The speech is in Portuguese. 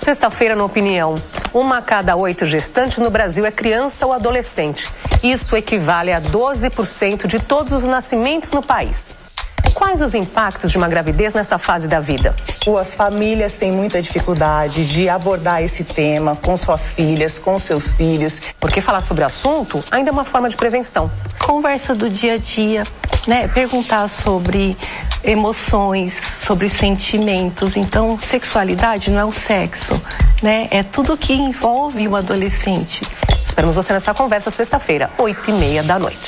Sexta-feira, no Opinião, 1 a cada 8 gestantes no Brasil é criança ou adolescente. Isso equivale a 12% de todos os nascimentos no país. Quais os impactos de uma gravidez nessa fase da vida? As famílias têm muita dificuldade de abordar esse tema com suas filhas, com seus filhos. Porque falar sobre o assunto ainda é uma forma de prevenção. Conversa do dia a dia, né? Perguntar sobre emoções, sobre sentimentos. Então, sexualidade não é o sexo, né? É tudo que envolve o adolescente. Esperamos você nessa conversa sexta-feira, 20h30 da noite.